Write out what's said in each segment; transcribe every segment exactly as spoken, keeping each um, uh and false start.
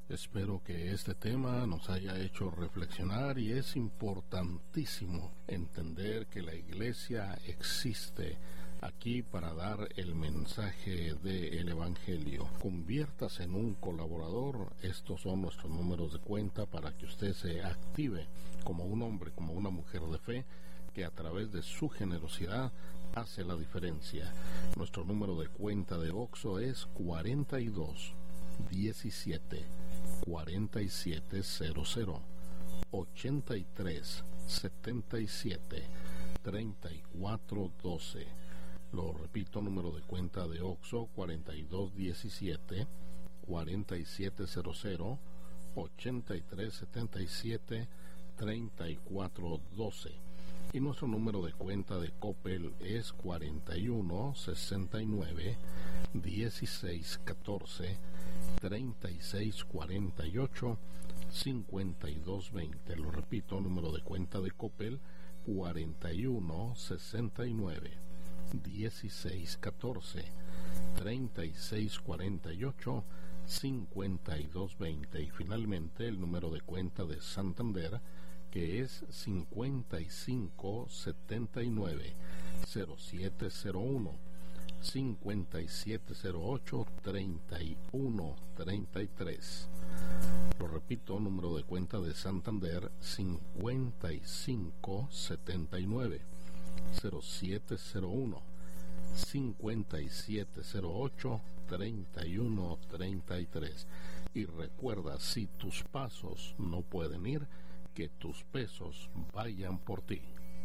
Espero que este tema nos haya hecho reflexionar, y es importantísimo entender que la iglesia existe aquí para dar el mensaje del Evangelio. Conviértase en un colaborador. Estos son nuestros números de cuenta para que usted se active como un hombre, como una mujer de fe, que a través de su generosidad hace la diferencia. Nuestro número de cuenta de Oxxo es cuarenta y dos diecisiete cuarenta y siete cero cero ochenta y tres setenta y siete treinta y cuatro doce. Lo repito, número de cuenta de Oxxo cuarenta y dos diecisiete cuarenta y siete cero cero ochenta y tres setenta y siete treinta y cuatro doce. Y nuestro número de cuenta de Coppel es cuarenta y uno sesenta y nueve dieciséis catorce treinta y seis cuarenta y ocho cincuenta y dos veinte. Lo repito, número de cuenta de Coppel cuarenta y uno sesenta y nueve dieciséis catorce treinta y seis cuarenta y ocho cincuenta y dos veinte. Y finalmente el número de cuenta de Santander, que es cincuenta y cinco setenta y nueve cero siete cero uno cincuenta y siete cero ocho treinta y uno treinta y tres. Lo repito, número de cuenta de Santander cincuenta y cinco setenta y nueve cero siete cero uno cincuenta y siete cero ocho treinta y uno treinta y tres. Y recuerda, si tus pasos no pueden ir, que tus pesos vayan por ti.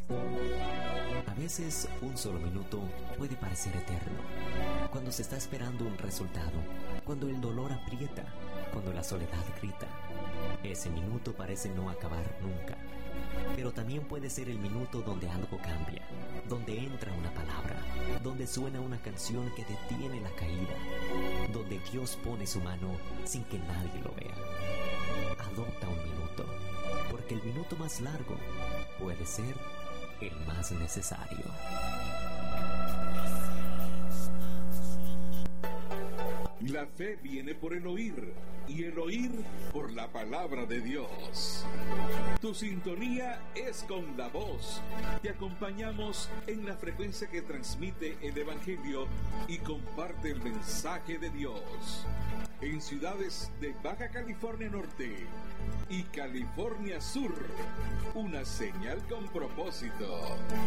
A veces un solo minuto puede parecer eterno. Cuando se está esperando un resultado, cuando el dolor aprieta, cuando la soledad grita, ese minuto parece no acabar nunca. Pero también puede ser el minuto donde algo cambia, donde entra una palabra, donde suena una canción que detiene la caída, donde Dios pone su mano sin que nadie lo vea. Adopta un minuto, porque el minuto más largo puede ser el más necesario. La fe viene por el oír, y el oír por la palabra de Dios. Tu sintonía es con la voz. Te acompañamos en la frecuencia que transmite el Evangelio y comparte el mensaje de Dios. En ciudades de Baja California Norte y California Sur, una señal con propósito.